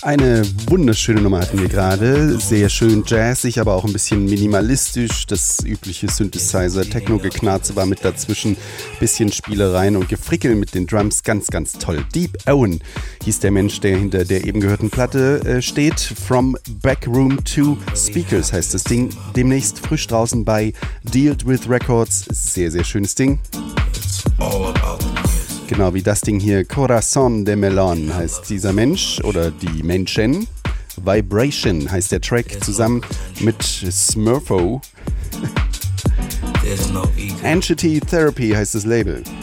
Eine wunderschöne Nummer hatten wir gerade, sehr schön jazzig, aber auch ein bisschen minimalistisch. Das übliche Synthesizer-Techno-Geknarze war mit dazwischen, bisschen Spielereien und Gefrickel mit den Drums, ganz, ganz toll. Deep Owen hieß der Mensch, der hinter der eben gehörten Platte steht. From Backroom to Speakers heißt das Ding, demnächst frisch draußen bei Dealt With Records. Sehr, sehr schönes Ding. Genau wie das Ding hier, Corazon de Melon heißt dieser Mensch oder die Menschen. Vibration heißt der Track zusammen mit Smurfo. Entity Therapy heißt das Label.